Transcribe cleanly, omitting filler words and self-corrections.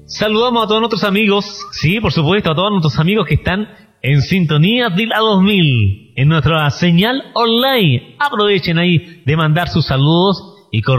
Saludamos a todos nuestros amigos, sí, por supuesto, a todos nuestros amigos que están en sintonía de la 2000, en nuestra señal online. Aprovechen ahí de mandar sus saludos y